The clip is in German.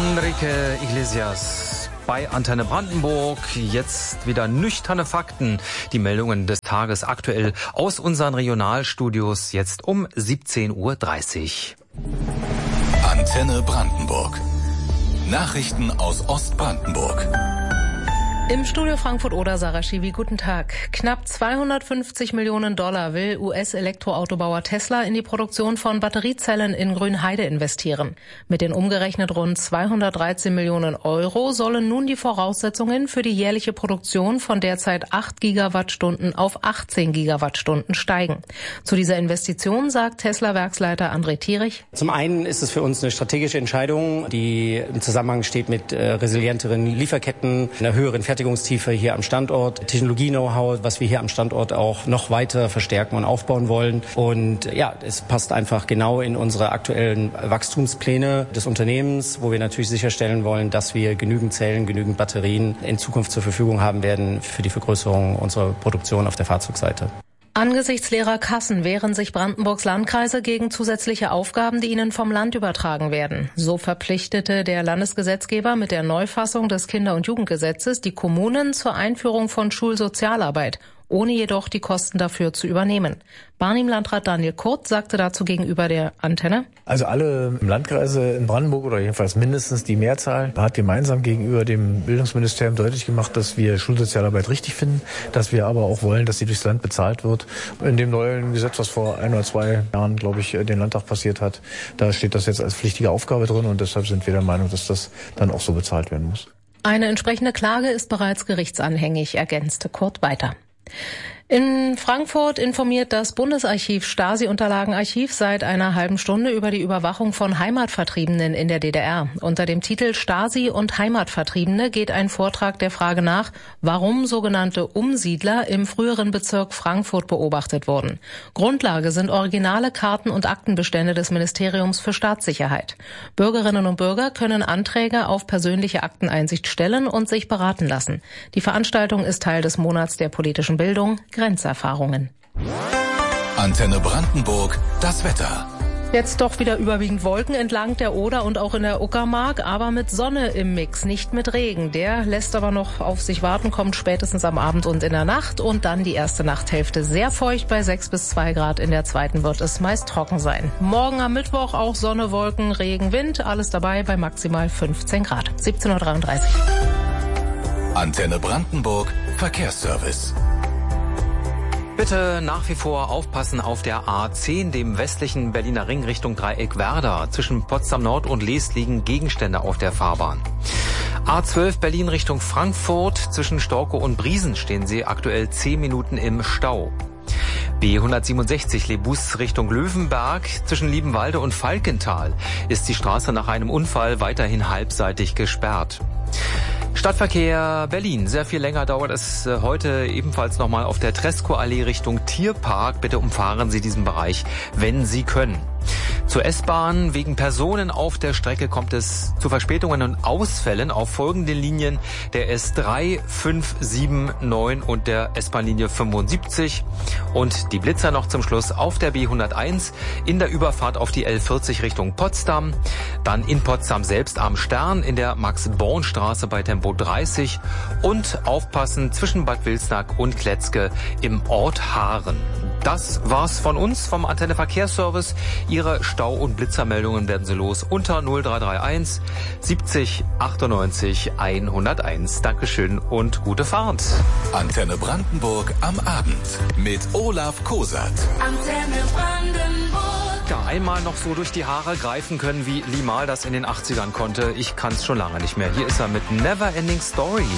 Enrique Iglesias bei Antenne Brandenburg. Jetzt wieder nüchterne Fakten. Die Meldungen des Tages aktuell aus unseren Regionalstudios jetzt um 17:30 Uhr. Antenne Brandenburg. Nachrichten aus Ostbrandenburg. Im Studio Frankfurt-Oder, Sarah Schiwi, guten Tag. Knapp $250 Millionen will US-Elektroautobauer Tesla in die Produktion von Batteriezellen in Grünheide investieren. Mit den umgerechnet rund 213 Millionen Euro sollen nun die Voraussetzungen für die jährliche Produktion von derzeit 8 Gigawattstunden auf 18 Gigawattstunden steigen. Zu dieser Investition sagt Tesla-Werksleiter André Thierich: Zum einen ist es für uns eine strategische Entscheidung, die im Zusammenhang steht mit resilienteren Lieferketten, einer höheren Fertigungstiefe hier am Standort, Technologie-Know-how, was wir hier am Standort auch noch weiter verstärken und aufbauen wollen. Und ja, es passt einfach genau in unsere aktuellen Wachstumspläne des Unternehmens, wo wir natürlich sicherstellen wollen, dass wir genügend Zellen, genügend Batterien in Zukunft zur Verfügung haben werden für die Vergrößerung unserer Produktion auf der Fahrzeugseite. Angesichts leerer Kassen wehren sich Brandenburgs Landkreise gegen zusätzliche Aufgaben, die ihnen vom Land übertragen werden. So verpflichtete der Landesgesetzgeber mit der Neufassung des Kinder- und Jugendgesetzes die Kommunen zur Einführung von Schulsozialarbeit, ohne jedoch die Kosten dafür zu übernehmen. Barnim-Landrat Daniel Kurt sagte dazu gegenüber der Antenne: Also alle Landkreise in Brandenburg oder jedenfalls mindestens die Mehrzahl hat gemeinsam gegenüber dem Bildungsministerium deutlich gemacht, dass wir Schulsozialarbeit richtig finden, dass wir aber auch wollen, dass sie durchs Land bezahlt wird. In dem neuen Gesetz, was vor 1 oder 2 Jahren, glaube ich, den Landtag passiert hat, da steht das jetzt als pflichtige Aufgabe drin und deshalb sind wir der Meinung, dass das dann auch so bezahlt werden muss. Eine entsprechende Klage ist bereits gerichtsanhängig, ergänzte Kurt weiter. In Frankfurt informiert das Bundesarchiv Stasi-Unterlagenarchiv seit einer halben Stunde über die Überwachung von Heimatvertriebenen in der DDR. Unter dem Titel Stasi und Heimatvertriebene geht ein Vortrag der Frage nach, warum sogenannte Umsiedler im früheren Bezirk Frankfurt beobachtet wurden. Grundlage sind originale Karten- und Aktenbestände des Ministeriums für Staatssicherheit. Bürgerinnen und Bürger können Anträge auf persönliche Akteneinsicht stellen und sich beraten lassen. Die Veranstaltung ist Teil des Monats der politischen Bildung. Grenzerfahrungen. Antenne Brandenburg, das Wetter. Jetzt doch wieder überwiegend Wolken entlang der Oder und auch in der Uckermark, aber mit Sonne im Mix, nicht mit Regen. Der lässt aber noch auf sich warten, kommt spätestens am Abend und in der Nacht und dann die erste Nachthälfte sehr feucht bei 6 bis 2 Grad. In der zweiten wird es meist trocken sein. Morgen am Mittwoch auch Sonne, Wolken, Regen, Wind, alles dabei bei maximal 15 Grad. 17:33 Uhr. Antenne Brandenburg, Verkehrsservice. Bitte nach wie vor aufpassen auf der A10, dem westlichen Berliner Ring Richtung Dreieck Werder. Zwischen Potsdam Nord und Leest liegen Gegenstände auf der Fahrbahn. A12 Berlin Richtung Frankfurt. Zwischen Storkow und Briesen stehen Sie aktuell 10 Minuten im Stau. B167 Lebus Richtung Löwenberg. Zwischen Liebenwalde und Falkenthal ist die Straße nach einem Unfall weiterhin halbseitig gesperrt. Stadtverkehr Berlin. Sehr viel länger dauert es heute ebenfalls nochmal auf der Treskow-Allee Richtung Tierpark. Bitte umfahren Sie diesen Bereich, wenn Sie können. Zur S-Bahn. Wegen Personen auf der Strecke kommt es zu Verspätungen und Ausfällen auf folgenden Linien der S3, 5, 7, 9 und der S-Bahn-Linie 75. Und die Blitzer noch zum Schluss auf der B101 in der Überfahrt auf die L40 Richtung Potsdam. Dann in Potsdam selbst am Stern in der Max-Born-Straße bei Tempo 30. Und aufpassen zwischen Bad Wilsnack und Kletzke im Ort Haaren. Das war's von uns vom Antenne Verkehrsservice. Ihre Stau- und Blitzermeldungen werden Sie los unter 0331 70 98 101. Dankeschön und gute Fahrt. Antenne Brandenburg am Abend mit Olaf Kosat. Antenne Brandenburg. Ja, einmal noch so durch die Haare greifen können, wie Limahl das in den 80ern konnte. Ich kann's schon lange nicht mehr. Hier ist er mit Never Ending Story.